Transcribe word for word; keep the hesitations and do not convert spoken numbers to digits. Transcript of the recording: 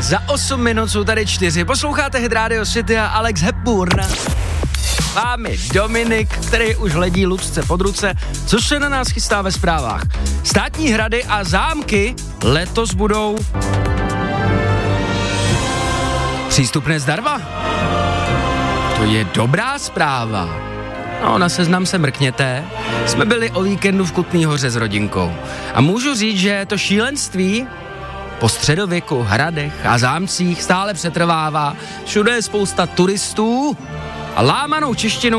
za osm minut jsou tady čtyři. Posloucháte Hit Radio City a Alex Hepburn. Vámi Dominik, který už hledí Lucce pod ruce, co se na nás chystá ve zprávách. Státní hrady a zámky letos budou přístupné zdarma. To je dobrá zpráva. No, na seznam se mrkněte. Jsme byli o víkendu v Kutný Hoře s rodinkou. A můžu říct, že to šílenství po středověku, hradech a zámcích stále přetrvává. Všude je spousta turistů a lámanou češtinu